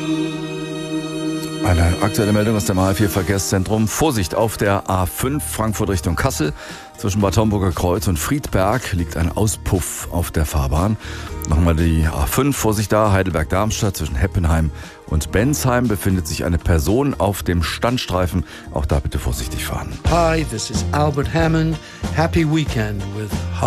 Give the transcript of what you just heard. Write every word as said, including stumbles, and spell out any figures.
Eine aktuelle Meldung aus dem A F vier Verkehrszentrum. Vorsicht auf der A fünf Frankfurt Richtung Kassel. Zwischen Bad Homburger Kreuz und Friedberg liegt ein Auspuff auf der Fahrbahn. Nochmal die A fünf, Vorsicht da, Heidelberg-Darmstadt. Zwischen Heppenheim und Bensheim befindet sich eine Person auf dem Standstreifen. Auch da bitte vorsichtig fahren. Hi, this is Albert Hammond. Happy weekend with